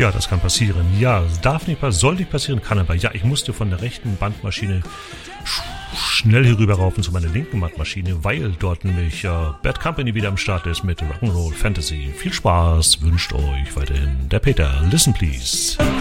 Ja, das kann passieren. Ja, darf nicht passieren, soll nicht passieren, kann aber. Ja, ich musste von der rechten Bandmaschine schnell hier rüberraufen zu meiner linken Bandmaschine, weil dort nämlich Bad Company wieder am Start ist mit Rock'n'Roll Fantasy. Viel Spaß wünscht euch weiterhin der Peter. Listen please.